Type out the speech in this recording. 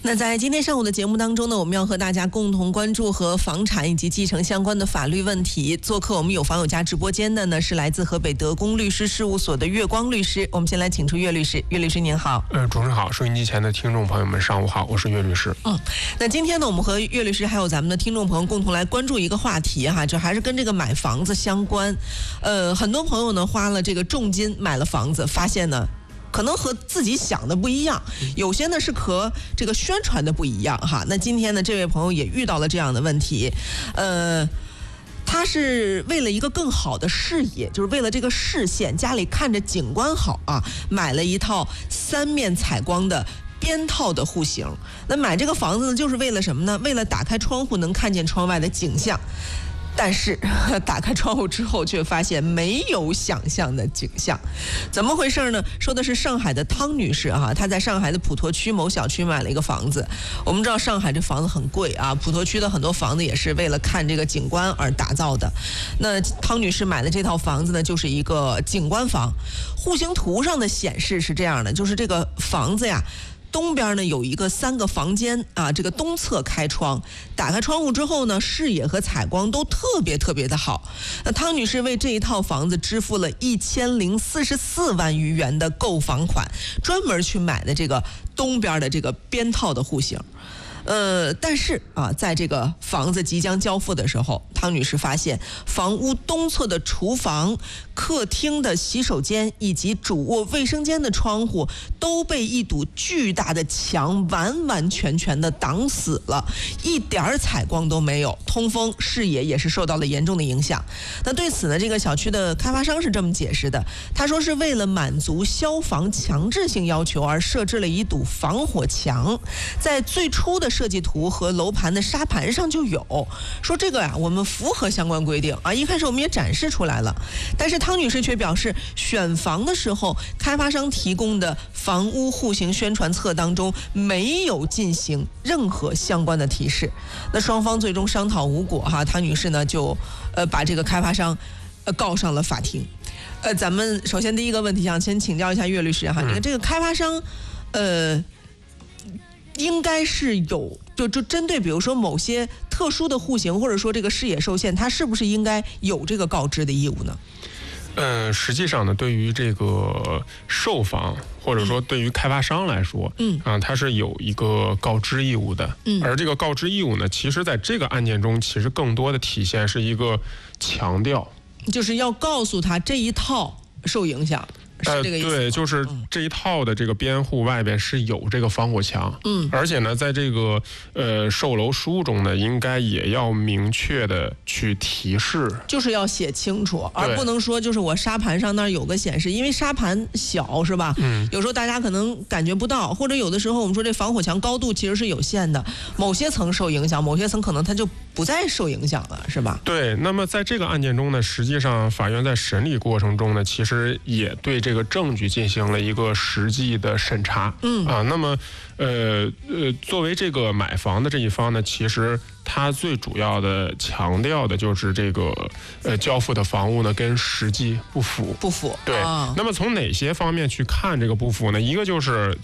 那在今天上午的节目当中呢，我们要和大家共同关注和房产以及继承相关的法律问题。做客我们有房有家直播间的呢，是来自河北德公律师事务所的岳光律师。我们先来请出岳律师。岳律师您好。 主持人好，收音机前的听众朋友们上午好，我是岳律师。 那今天呢，我们和岳律师还有咱们的听众朋友共同来关注一个话题哈，就还是跟这个买房子相关。很多朋友呢花了这个重金买了房子，发现呢可能和自己想的不一样，有些呢是和这个宣传的不一样哈。那今天呢，这位朋友也遇到了这样的问题，他是为了一个更好的视野，就是为了这个视线，家里看着景观好啊，买了一套3面采光的边套的户型。那买这个房子呢，就是为了什么呢？为了打开窗户能看见窗外的景象。但是打开窗户之后却发现没有想象的景象，怎么回事呢？说的是上海的汤女士哈，她在上海的普陀区某小区买了一个房子。我们知道上海这房子很贵啊，普陀区的很多房子也是为了看这个景观而打造的。那汤女士买的这套房子呢，就是一个景观房。户型图上的显示是这样的，就是这个房子呀，东边呢有一个3个房间啊，这个东侧开窗，打开窗户之后呢，视野和采光都特别的好。那汤女士为这一套房子支付了1044万余元的购房款，专门去买的这个东边的这个边套的户型。但是啊，在这个房子即将交付的时候，汤女士发现房屋东侧的厨房、客厅的洗手间以及主卧卫生间的窗户都被一堵巨大的墙完全的挡死了，一点采光都没有，通风视野也是受到了严重的影响。那对此呢，这个小区的开发商是这么解释的，他说是为了满足消防强制性要求而设置了一堵防火墙，在最初的设计图和楼盘的沙盘上就有，说这个呀，我们符合相关规定啊，一开始我们也展示出来了。但是汤女士却表示，选房的时候，开发商提供的房屋户型宣传册当中没有进行任何相关的提示。那双方最终商讨无果哈，汤女士呢就把这个开发商告上了法庭。咱们首先第一个问题想先请教一下岳律师哈，这个开发商应该是有就针对比如说某些特殊的户型，或者说这个视野受限，它是不是应该有这个告知的义务呢？ 实际上呢，对于这个售房或者说对于开发商来说，它是有一个告知义务的。而这个告知义务呢，其实在这个案件中，其实更多的体现是一个强调， 就是要告诉他这一套受影响。是这个意思对，就是这一套的这个边户外边是有这个防火墙，而且呢，在这个售楼书中呢，应该也要明确的去提示， 就是要写清楚，而不能说就是我沙盘上那儿有个显示，因为沙盘小是吧？有时候大家可能感觉不到，或者有的时候我们说这防火墙高度其实是有限的，某些层受影响，某些层可能它就不再受影响了，是吧？ 对。那么在这个案件中呢，实际上法院在审理过程中呢，其实也对这个证据进行了一个实际的审查。那么作为这个买房的这一方呢，其实它最主要的强调的就是这个交付的房屋呢跟实际不符。 不符。 对。那么从哪些方面去看这个不符呢？一个就是